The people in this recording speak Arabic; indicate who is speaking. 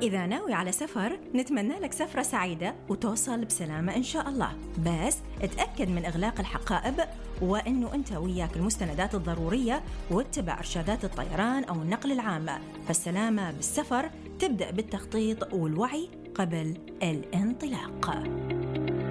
Speaker 1: إذا ناوي على سفر نتمنى لك سفرة سعيدة وتوصل بسلامة إن شاء الله، بس اتأكد من إغلاق الحقائب وإنه أنت وياك المستندات الضرورية واتبع إرشادات الطيران أو النقل العام. فالسلامة بالسفر تبدأ بالتخطيط والوعي قبل الانطلاق.